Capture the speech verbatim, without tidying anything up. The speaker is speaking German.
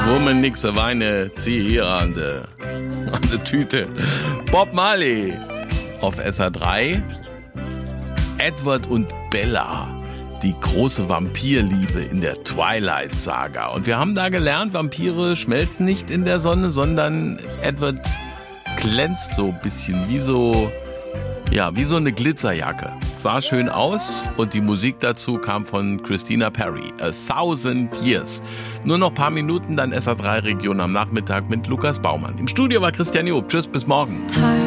Woman, nix Weine, zieh hier an der an der Tüte. Bob Marley auf S R drei. Edward und Bella, die große Vampirliebe in der Twilight-Saga. Und wir haben da gelernt, Vampire schmelzen nicht in der Sonne, sondern Edward glänzt so ein bisschen wie so, ja, wie so eine Glitzerjacke. Sah schön aus und die Musik dazu kam von Christina Perri. A Thousand Years. Nur noch ein paar Minuten, dann S R drei Region am Nachmittag mit Lukas Baumann. Im Studio war Christian Job. Tschüss, bis morgen. Hi.